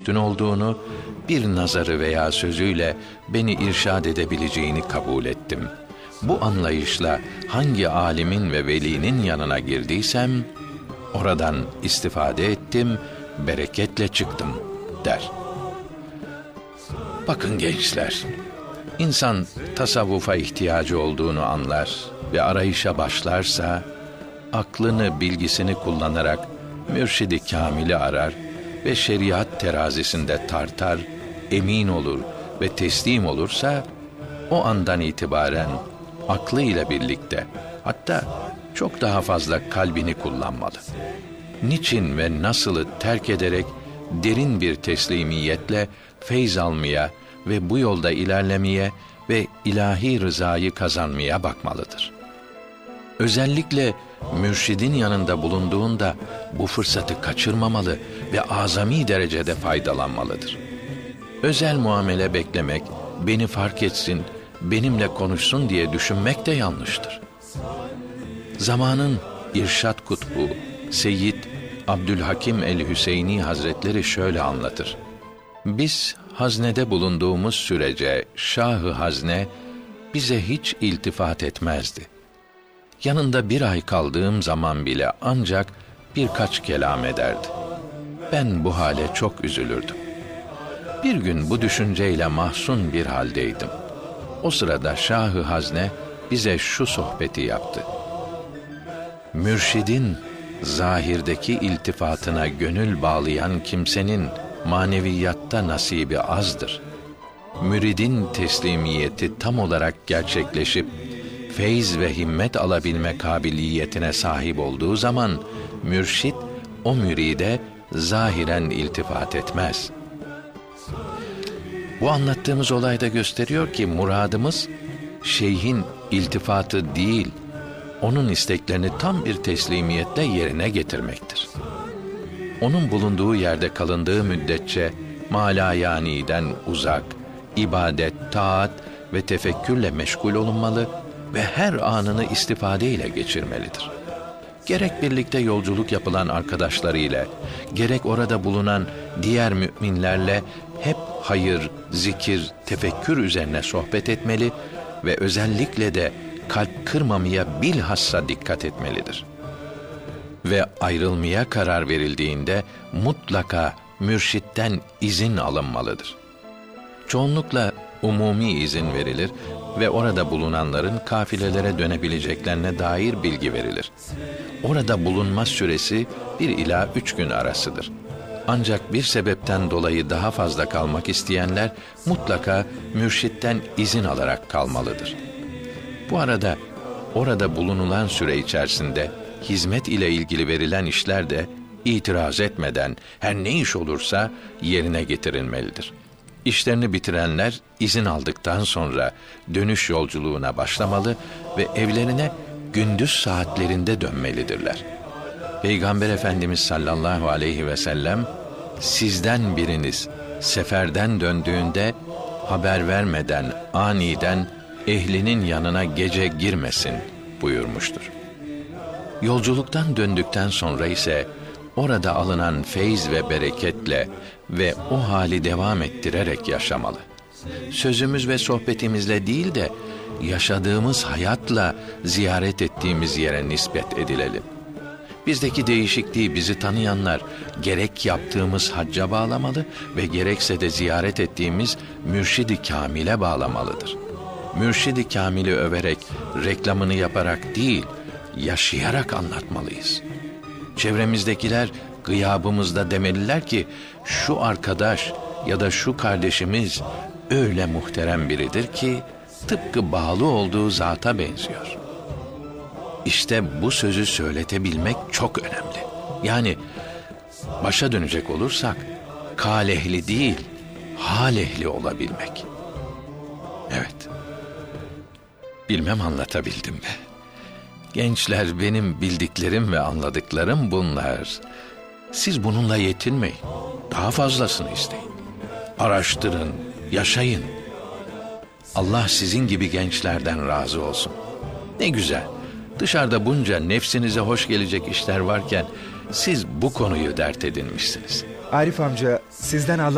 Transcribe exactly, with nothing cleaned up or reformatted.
üstün olduğunu, bir nazarı veya sözüyle beni irşad edebileceğini kabul ettim. Bu anlayışla hangi alimin ve velinin yanına girdiysem, oradan istifade ettim, bereketle çıktım, der. Bakın gençler, insan tasavvufa ihtiyacı olduğunu anlar ve arayışa başlarsa, aklını, bilgisini kullanarak mürşid-i kâmili arar ve şeriat terazisinde tartar, emin olur ve teslim olursa, o andan itibaren aklıyla birlikte, hatta çok daha fazla kalbini kullanmalı. Niçin ve nasılı terk ederek derin bir teslimiyetle feyz almaya ve bu yolda ilerlemeye ve ilahi rızayı kazanmaya bakmalıdır. Özellikle mürşidin yanında bulunduğunda bu fırsatı kaçırmamalı ve azami derecede faydalanmalıdır. Özel muamele beklemek, beni fark etsin, benimle konuşsun diye düşünmek de yanlıştır. Zamanın irşad kutbu Seyyid Abdülhakim el-Hüseyni Hazretleri şöyle anlatır. Biz haznede bulunduğumuz sürece Şah-ı Hazne bize hiç iltifat etmezdi. Yanında bir ay kaldığım zaman bile ancak birkaç kelam ederdi. Ben bu hale çok üzülürdüm. Bir gün bu düşünceyle mahzun bir haldeydim. O sırada Şah-ı Hazne bize şu sohbeti yaptı. Mürşidin zahirdeki iltifatına gönül bağlayan kimsenin maneviyatta nasibi azdır. Müridin teslimiyeti tam olarak gerçekleşip feyz ve himmet alabilme kabiliyetine sahip olduğu zaman mürşid o müride zahiren iltifat etmez. Bu anlattığımız olayda gösteriyor ki muradımız şeyhin iltifatı değil, onun isteklerini tam bir teslimiyetle yerine getirmektir. Onun bulunduğu yerde kalındığı müddetçe malayani'den uzak, ibadet, taat ve tefekkürle meşgul olunmalı ve her anını istifade ile geçirmelidir. Gerek birlikte yolculuk yapılan arkadaşlarıyla, gerek orada bulunan diğer müminlerle hep hayır, zikir, tefekkür üzerine sohbet etmeli ve özellikle de kalp kırmamaya bilhassa dikkat etmelidir. Ve ayrılmaya karar verildiğinde mutlaka mürşitten izin alınmalıdır. Çoğunlukla umumi izin verilir ve orada bulunanların kafilelere dönebileceklerine dair bilgi verilir. Orada bulunma süresi bir ila üç gün arasıdır. Ancak bir sebepten dolayı daha fazla kalmak isteyenler mutlaka mürşitten izin alarak kalmalıdır. Bu arada orada bulunulan süre içerisinde hizmet ile ilgili verilen işler de itiraz etmeden her ne iş olursa yerine getirilmelidir. İşlerini bitirenler izin aldıktan sonra dönüş yolculuğuna başlamalı ve evlerine gündüz saatlerinde dönmelidirler. Peygamber Efendimiz sallallahu aleyhi ve sellem, sizden biriniz seferden döndüğünde haber vermeden aniden ehlinin yanına gece girmesin buyurmuştur. Yolculuktan döndükten sonra ise orada alınan feyz ve bereketle ve o hali devam ettirerek yaşamalı. Sözümüz ve sohbetimizle değil de yaşadığımız hayatla ziyaret ettiğimiz yere nispet edilelim. Bizdeki değişikliği bizi tanıyanlar gerek yaptığımız hacca bağlamalı ve gerekse de ziyaret ettiğimiz mürşid-i kâmile bağlamalıdır. Mürşid-i kâmili överek, reklamını yaparak değil, yaşayarak anlatmalıyız. Çevremizdekiler gıyabımızda demeliler ki, şu arkadaş ya da şu kardeşimiz öyle muhterem biridir ki, tıpkı bağlı olduğu zata benziyor. İşte bu sözü söyletebilmek çok önemli. Yani başa dönecek olursak, kâl ehli değil, hâl ehli olabilmek. Evet, bilmem anlatabildim mi? Gençler, benim bildiklerim ve anladıklarım bunlar. Siz bununla yetinmeyin. Daha fazlasını isteyin. Araştırın, yaşayın. Allah sizin gibi gençlerden razı olsun. Ne güzel. Dışarıda bunca nefsinize hoş gelecek işler varken siz bu konuyu dert edinmişsiniz. Arif amca, sizden Allah